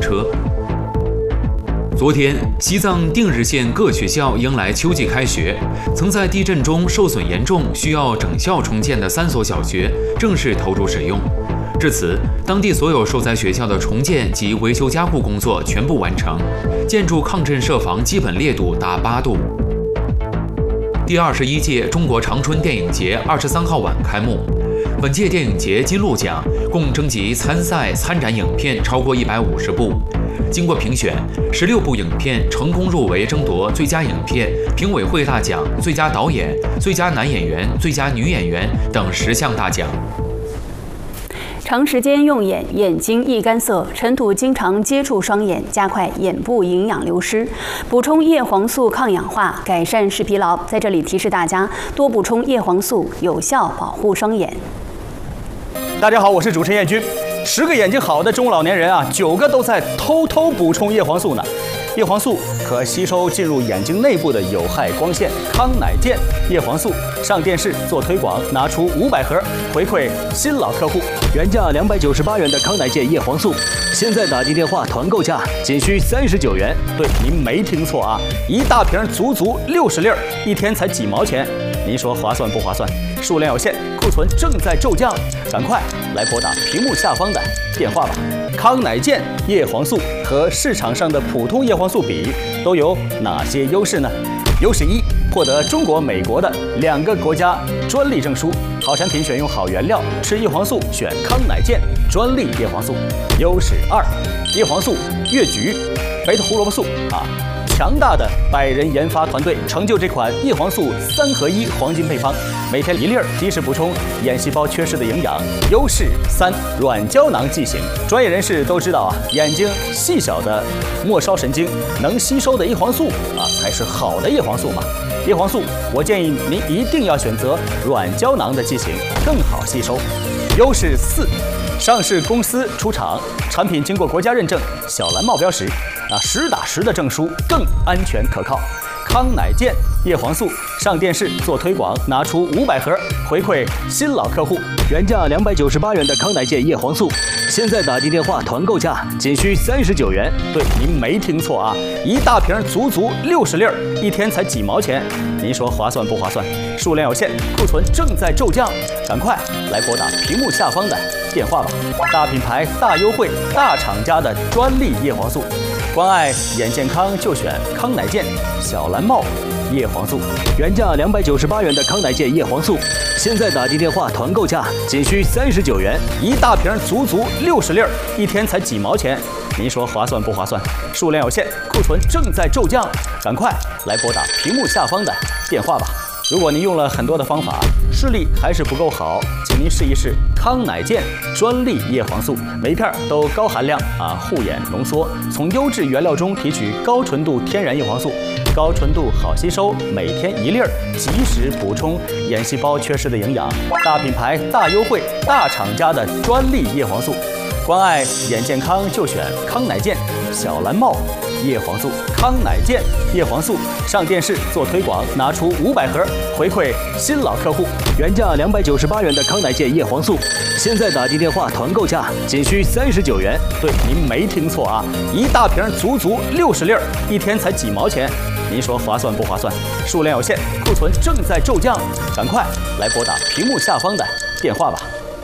车。昨天，西藏定日县各学校迎来秋季开学，曾在地震中受损严重，需要整校重建的3所小学正式投入使用。至此，当地所有受灾学校的重建及维修加固工作全部完成，建筑抗震设防基本烈度达8度。第21届中国长春电影节23号晚开幕。本届电影节金鹿奖共征集参赛参展影片超过150部，经过评选，16部影片成功入围争夺最佳影片、评委会大奖、最佳导演、最佳男演员、最佳女演员等10项大奖。 长时间用眼，眼睛易干涩，尘土经常接触双眼，加快眼部营养流失。补充叶黄素抗氧化，改善视疲劳。在这里提示大家，多补充叶黄素，有效保护双眼。 大家好，我是主持人叶军。10个眼睛好的中老年人啊，9个都在偷偷补充叶黄素呢。叶黄素可吸收进入眼睛内部的有害光线，康乃健叶黄素上电视做推广，拿出500盒回馈新老客户。 原价298元的康乃健叶黄素，现在打进电话团购价仅需39元。 对，您没听错啊，一大瓶足足60粒，一天才几毛钱，您说划算不划算？数量有限，库存正在骤降，赶快来拨打屏幕下方的电话吧。康乃健叶黄素和市场上的普通叶黄素比，都有哪些优势呢？优势1，获得中国、美国的2个国家专利证书，好产品选用好原料，吃叶黄素选康乃健专利叶黄素。优势2，叶黄素、越橘、贝塔胡萝卜素强大的100人研发团队成就这款叶黄素3合1黄金配方，每天1粒，及时补充眼细胞缺失的营养。优势3，软胶囊剂型。专业人士都知道啊，眼睛细小的末梢神经能吸收的叶黄素才是好的叶黄素嘛。叶黄素，我建议您一定要选择软胶囊的剂型，更好吸收。优势4，上市公司出厂，产品经过国家认证，小蓝帽标识，10打10的证书，更安全可靠。康乃健叶黄素上电视做推广，拿出500盒回馈新老客户。 原价298元的康乃健叶黄素，现在打进电话团购价仅需39元。 对，您没听错啊，一大瓶足足60粒，一天才几毛钱，您说划算不划算？数量有限，库存正在骤降，赶快来拨打屏幕下方的电话吧。大品牌、大优惠、大厂家的专利叶黄素，关爱眼健康就选康乃健小蓝帽叶黄素。 原价298元的康乃健叶黄素，现在打进电话团购价仅需39元， 一大瓶足足60粒，一天才几毛钱，您说划算不划算？数量有限，库存正在骤降，赶快来拨打屏幕下方的电话吧。如果您用了很多的方法，视力还是不够好，请您试一试康乃健专利叶黄素，每一片都高含量护眼浓缩，从优质原料中提取高纯度天然叶黄素，高纯度好吸收，每天1粒，及时补充眼细胞缺失的营养。大品牌、大优惠、大厂家的专利叶黄素，关爱眼健康就选康乃健小蓝帽叶黄素。康乃健叶黄素上电视做推广，拿出500盒回馈新老客户。 原价298元的康乃健叶黄素，现在打进电话团购价仅需39元。 对，您没听错啊，一大瓶足足60粒，一天才几毛钱，您说划算不划算？数量有限，库存正在骤降，赶快来拨打屏幕下方的电话吧。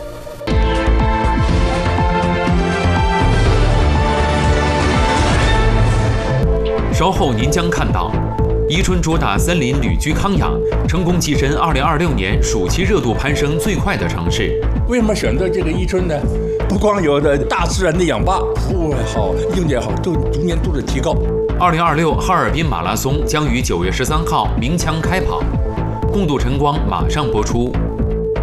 稍后您将看到，宜春主打森林旅居康养，成功跻身2026年暑期热度攀升最快的城市。 为什么选择这个宜春呢？不光有的大自然的氧吧，服务也好，硬件好，都逐年都在提高。 2026哈尔滨马拉松将于9月13号鸣枪开跑，共度晨光马上播出。